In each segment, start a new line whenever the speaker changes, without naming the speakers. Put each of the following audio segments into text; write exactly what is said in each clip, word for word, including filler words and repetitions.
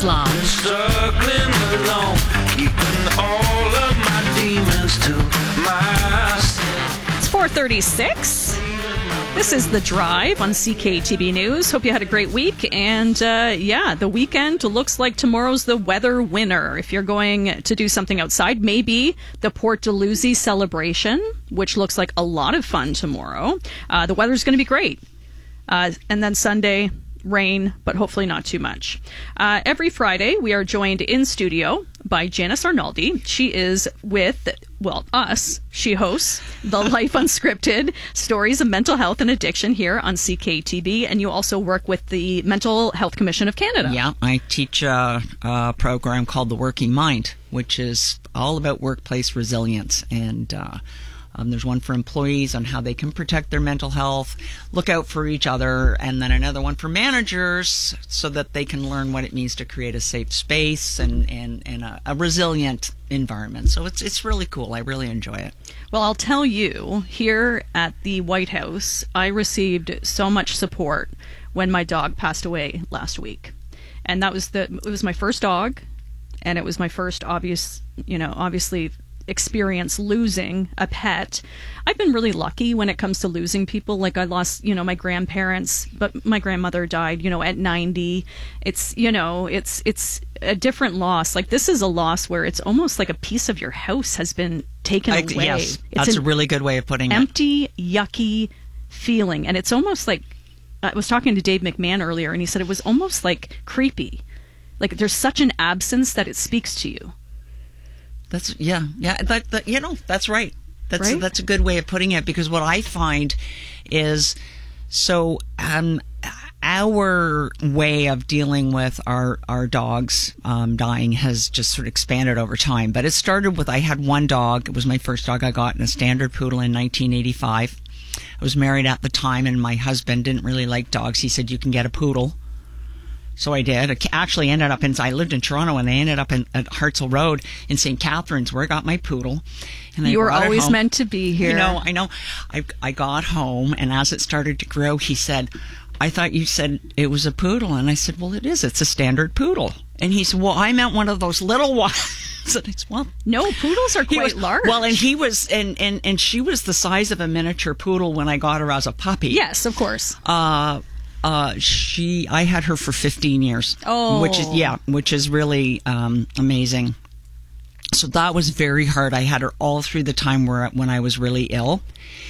Lounge.
Struggling alone, keeping all of my demons to myself.
It's four thirty-six. This is The Drive on C K T B News. Hope you had a great week. And, uh, yeah, the weekend looks like tomorrow's the weather winner. If you're going to do something outside, maybe the Port Dalhousie celebration, which looks like a lot of fun tomorrow. Uh, the weather's going to be great. Uh, and then Sunday, rain, but hopefully not too much. Uh, every Friday, we are joined in studio by Janice Arnaldi. She is with, well, us. She hosts the Life Unscripted Stories of Mental Health and Addiction here on C K T B, and you also work with the Mental Health Commission of Canada.
Yeah, I teach a, a program called The Working Mind, which is all about workplace resilience, and uh, Um, there's one for employees on how they can protect their mental health, look out for each other, and then another one for managers so that they can learn what it means to create a safe space and, and, and a, a resilient environment. So it's it's really cool. I really enjoy it.
Well, I'll tell you, here at the White House, I received so much support when my dog passed away last week. And that was the it was my first dog, and it was my first obvious, you know, obviously experience losing a pet. I've been really lucky when it comes to losing people. Like I lost, you know, my grandparents, but my grandmother died, you know, at ninety. It's, you know, it's it's a different loss. Like this is a loss where it's almost like a piece of your house has been taken
I,
away.
Yes,
it's
that's a really good way of putting
empty, it. Empty, yucky feeling. And it's almost like, I was talking to Dave McMahon earlier, and he said it was almost like creepy. Like there's such an absence that it speaks to you.
That's yeah, yeah. That, that you know, that's right. That's
right?
that's a good way of putting it, because what I find is so um, our way of dealing with our our dogs um, dying has just sort of expanded over time. But it started with I had one dog. It was my first dog I got, in a standard poodle in nineteen eighty-five. I was married at the time, and my husband didn't really like dogs. He said, "You can get a poodle." So I did. I actually ended up in, I lived in Toronto, and I ended up in, at Hartsel Road in Saint Catharines, where I got my poodle. And
you were always meant to be here.
You know, I know. I, I got home, and as it started to grow, he said, "I thought you said it was a poodle." And I said, "Well, it is. It's a standard poodle." And he said, "Well, I meant one of those little ones." And I said, "Well,
no, poodles are quite
was,
large."
Well, and he was, and, and, and she was the size of a miniature poodle when I got her as a puppy.
Yes, of course.
Uh, Uh, she, I had her for fifteen years.
Oh.
Which is, yeah, which is really, um, amazing. So that was very hard. I had her all through the time where, when I was really ill.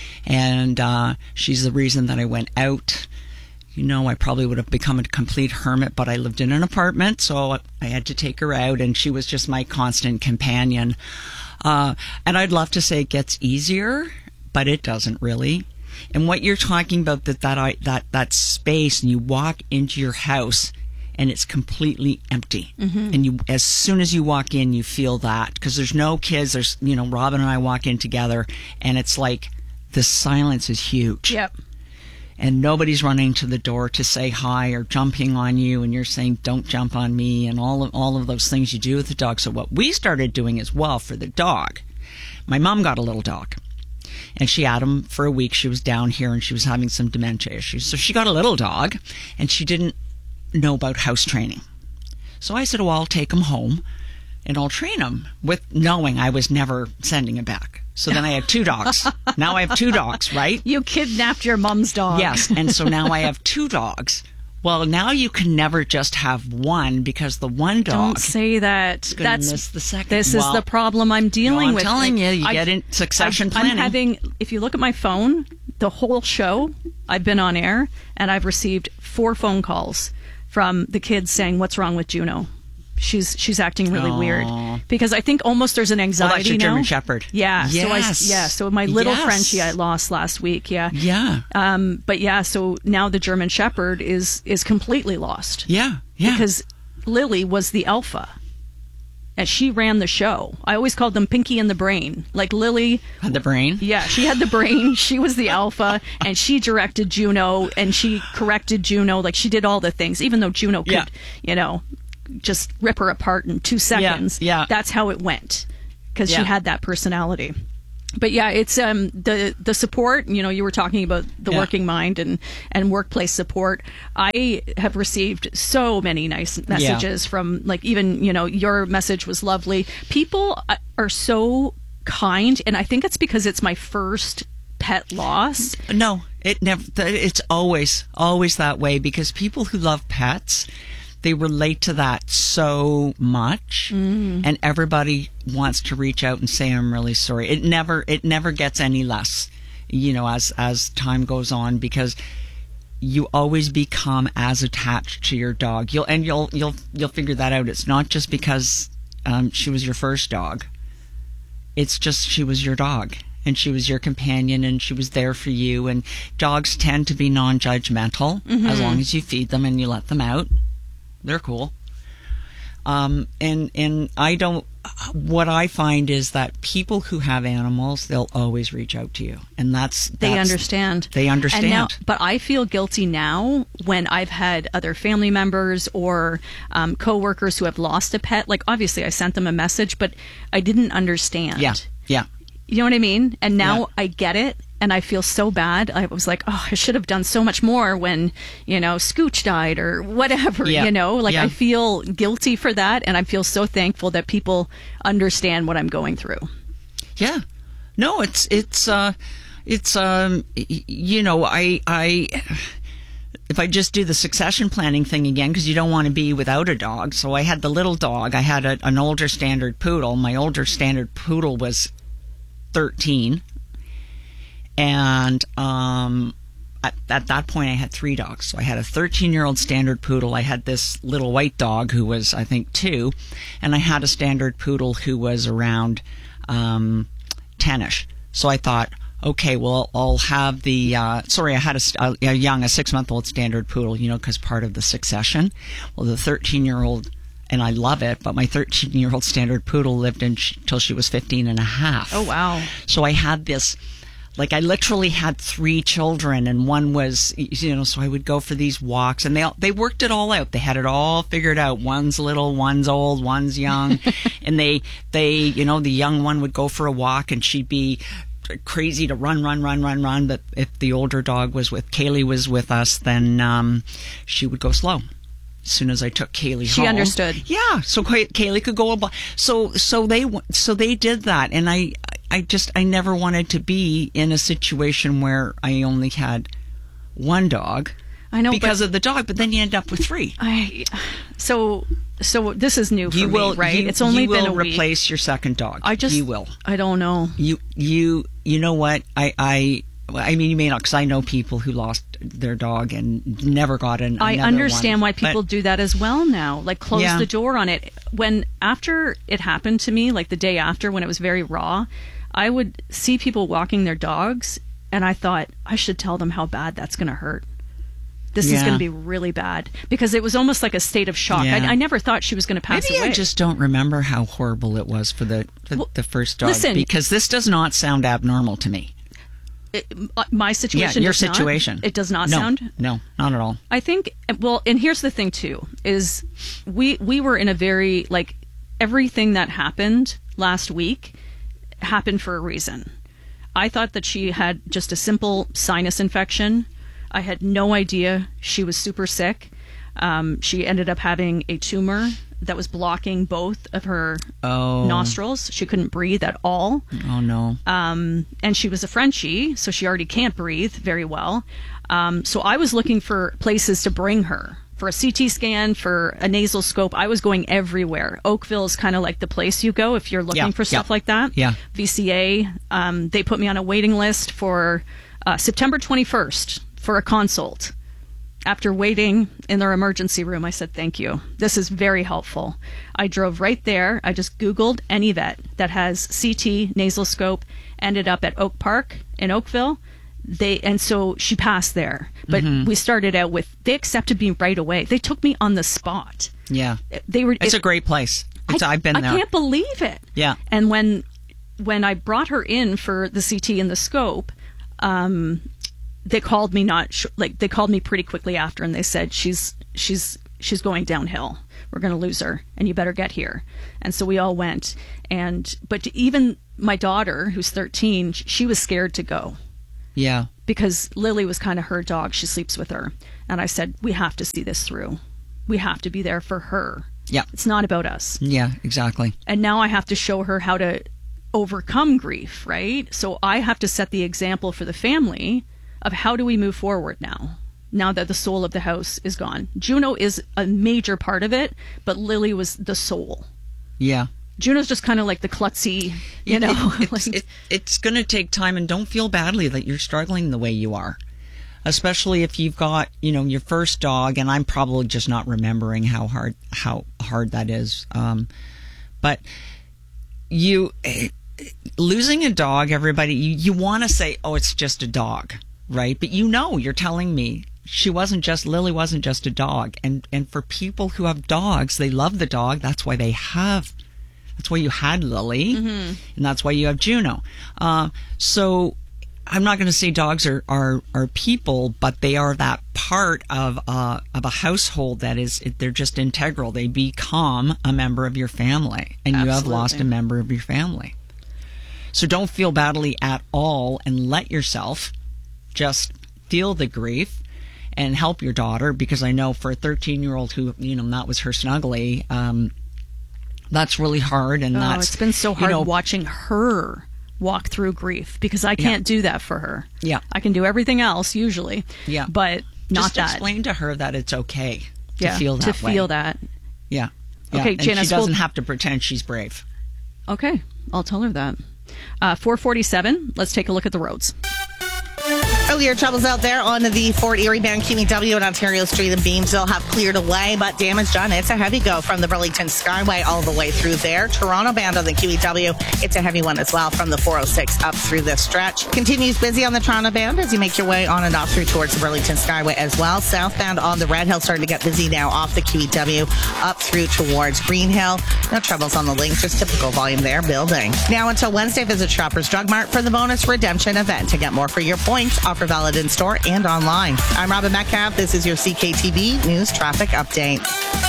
And, uh, she's the reason that I went out. You know, I probably would have become a complete hermit, but I lived in an apartment, so I had to take her out, and she was just my constant companion. Uh, and I'd love to say it gets easier, but it doesn't really. And what you're talking about, that that that that space, and you walk into your house and it's completely empty. Mm-hmm. And you, as soon as you walk in, you feel that, because there's no kids. There's, you know, Robin and I walk in together, and it's like the silence is huge.
Yep.
And nobody's running to the door to say hi or jumping on you, and you're saying, "Don't jump on me," and all of all of those things you do with the dog. So what we started doing as well for the dog, my mom got a little dog. And she had him for a week. She was down here, and she was having some dementia issues. So she got a little dog, and she didn't know about house training. So I said, "Well, I'll take him home, and I'll train him," with knowing I was never sending him back. So then I had two dogs. Now I have two dogs, right?
You kidnapped your mom's dog.
Yes, and so now I have two dogs. Well, now you can never just have one, because the one dog...
Don't say that.
Is going to miss the second.
This
well,
is the problem I'm dealing
no, I'm
with.
I'm telling you, you
I,
get in succession
I,
planning.
I'm having, if you look at my phone, the whole show, I've been on air, and I've received four phone calls from the kids saying, "What's wrong with Juno? She's she's acting really
Aww.
weird." Because I think almost there's an anxiety
well, that's your
now.
German Shepherd.
Yeah.
Yes.
So I, yeah. So my little
yes.
Frenchie I lost last week. Yeah.
Yeah.
Um. But yeah. So now the German Shepherd is is completely lost.
Yeah. Yeah.
Because Lily was the alpha, and she ran the show. I always called them Pinky and the Brain. Like Lily
had the brain.
Yeah, she had the brain. She was the alpha, and she directed Juno, and she corrected Juno. Like she did all the things, even though Juno could,
Yeah.
you know, just rip her apart in two seconds.
Yeah, yeah.
That's how it went, because
Yeah.
she had that personality. but yeah, it's um the the support. You know, you were talking about the
Yeah.
working mind and and workplace support. I have received so many nice messages from, like, even, you know, your message was lovely. People uh, are so kind, and I think it's because it's my first pet loss.
No, it never. It's always, always that way, because people who love pets, they relate to that so much,
Mm.
and everybody wants to reach out and say, "I'm really sorry." It never, it never gets any less, you know, as as time goes on, because you always become as attached to your dog. You'll and you'll you'll you'll figure that out. It's not just because um, she was your first dog. It's just she was your dog, and she was your companion, and she was there for you. And dogs tend to be non-judgmental as long as you feed them and you let them out. They're cool. Um, and and I don't. What I find is that people who have animals, they'll always reach out to you, and that's, that's
They understand.
They understand.
And now, but I feel guilty now when I've had other family members or um, coworkers who have lost a pet. Like, obviously, I sent them a message, but I didn't understand.
Yeah, yeah.
You know what I mean? And now
Yeah.
I get it, and I feel so bad. I was like, oh, I should have done so much more when, you know, Scooch died or whatever,
Yeah.
you know? Like,
Yeah.
I feel guilty for that, and I feel so thankful that people understand what I'm going through.
Yeah. No, it's it's uh it's um y- you know, I I if I just do the succession planning thing again, because you don't want to be without a dog. So I had the little dog. I had a, an older standard poodle. My older standard poodle was thirteen. And um at, at that point I had three dogs. So I had a thirteen-year-old standard poodle. I had this little white dog who was, I think, two, and I had a standard poodle who was around um, ten-ish. So I thought, okay, well, I'll have the, uh, sorry, I had a, a, a young, a six-month-old standard poodle, you know, because part of the succession. Well, the thirteen-year-old, and I love it, but my thirteen-year-old standard poodle lived until she was fifteen and a half.
Oh, wow.
So I had this, like, I literally had three children, and one was, you know, so I would go for these walks, and they all, they worked it all out. They had it all figured out. One's little, one's old, one's young, and they, they, you know, the young one would go for a walk, and she'd be crazy to run, run, run, run, run. But if the older dog was with, Kaylee was with us, then um, she would go slow. As soon as I took Kaylee
She
home,
understood.
Yeah, so Kay- Kaylee could go about. So, so they, so they did that, and I, I just, I never wanted to be in a situation where I only had one dog.
I know,
because
but
of the dog, but then you end up with three.
I, so, so this is new for
You will,
me, right?
you-
It's only
you
been
will
a week.
replace your second dog.
I just,
you will.
I don't know.
You, you, you know what? I, I, I mean, you may not, because I know people who lost their dog and never got an.
I
another
understand
one.
why people
But-
do that as well now. Like, close
Yeah.
the door on it. When, after it happened to me, like the day after when it was very raw, I would see people walking their dogs, and I thought, I should tell them how bad that's going to hurt. This is
Yeah.
going to be really bad. Because it was almost like a state of shock.
Yeah.
I, I never thought she was going to pass
Maybe
away.
I just don't remember how horrible it was for the the,
Well,
the first dog.
listen-
because this does not sound abnormal to me.
It- uh, my situation
Yeah, your
does not.
situation.
It does not
no,
sound
No, not at all.
I think, well, and here's the thing too, is we we were in a very, like, everything that happened last week happened for a reason. I thought that she had just a simple sinus infection. I had no idea she was super sick. Um, she ended up having a tumor that was blocking both of her
Oh.
nostrils. She couldn't breathe at all.
Oh no.
Um, and she was a Frenchie, so she already can't breathe very well. Um, so I was looking for places to bring her. For a C T scan, for a nasal scope, I was going everywhere. Oakville is kind of like the place you go if you're looking
Yeah,
for stuff
yeah,
like that.
yeah.
V C A, um, they put me on a waiting list for uh, September twenty-first for a consult. After waiting in their emergency room, I said, thank you. This is very helpful. I drove right there. I just Googled any vet that has C T, nasal scope, ended up at Oak Park in Oakville. They And so she passed there. But
Mm-hmm.
we started out with, they accepted me right away. They took me on the spot.
Yeah.
They were.
It's
it-
a great place. It's,
I,
I've been
I
there.
can't believe it.
Yeah.
And when when I brought her in for the C T and the scope, um, they called me not sh- like they called me pretty quickly after, and they said she's she's she's going downhill. We're going to lose her, and you better get here. And so we all went. And but even my daughter, who's thirteen, she was scared to go.
Yeah.
Because Lily was kind of her dog. She sleeps with her. And I said, we have to see this through. We have to be there for her.
Yeah.
It's not about us.
Yeah, exactly.
And now I have to show her how to overcome grief, right? So I have to set the example for the family of how do we move forward now, now that the soul of the house is gone. Juno is a major part of it, but Lily was the soul.
Yeah.
Juno's just kind of like the klutzy, you know.
It, it, it's, it, it's going to take time, and don't feel badly that you're struggling the way you are. Especially if you've got, you know, your first dog, and I'm probably just not remembering how hard how hard that is. Um, but you losing a dog, everybody, you, you want to say, oh, it's just a dog, right? But you know, you're telling me she wasn't just, Lily wasn't just a dog. And, and for people who have dogs, they love the dog. That's why they have, that's why you had Lily, mm-hmm. and that's why you have Juno. Uh, so I'm not going to say dogs are, are, are people, but they are that part of uh, of a household that is, they're just integral. They become a member of your family, and Absolutely. You have lost a member of your family. So don't feel badly at all, and let yourself just feel the grief and help your daughter, because I know for a thirteen-year-old who, you know, that was her snuggly, um, that's really hard. And
oh,
that's,
it's been so hard
you know,
watching her walk through grief, because I can't yeah. do that for her.
Yeah.
I can do everything else usually. Yeah. But not
Just
that.
explain to her that it's okay to
yeah,
feel that
to
way.
feel that.
Yeah.
Okay,
yeah.
Janice,
she doesn't
we'll...
have to pretend she's brave.
Okay, I'll tell her that. Uh, four forty-seven, let's take a look at the roads.
Earlier troubles out there on the Fort Erie Band Q E W and Ontario Street and Beamsville have cleared away, but damage done. It's a heavy go from the Burlington Skyway all the way through there. Toronto Band on the Q E W, it's a heavy one as well from the four oh six up through this stretch. Continues busy on the Toronto Band as you make your way on and off through towards the Burlington Skyway as well. Southbound on the Red Hill starting to get busy now off the Q E W up through towards Green Hill. No troubles on the link, just typical volume there building. Now until Wednesday, visit Shoppers Drug Mart for the bonus redemption event. To get more for your points, offer valid in store and online. I'm Robin Metcalf. This is your C K T B News Traffic Update.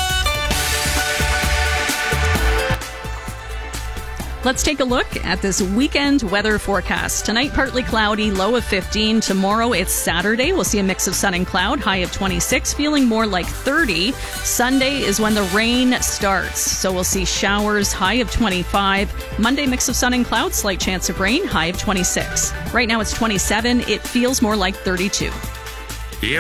Let's take a look at this weekend weather forecast. Tonight, partly cloudy, low of fifteen. Tomorrow, it's Saturday. We'll see a mix of sun and cloud, high of twenty-six, feeling more like thirty. Sunday is when the rain starts, so we'll see showers, high of twenty-five. Monday, mix of sun and cloud, slight chance of rain, high of twenty-six. Right now, it's twenty-seven. It feels more like thirty-two.